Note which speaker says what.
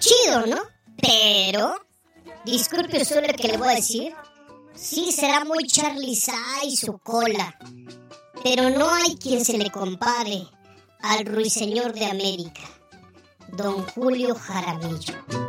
Speaker 1: chido, ¿no? Pero, disculpe usted lo que le voy a decir. Sí, será muy Charly y su cola, pero no hay quien se le compare al ruiseñor de América, don Julio Jaramillo.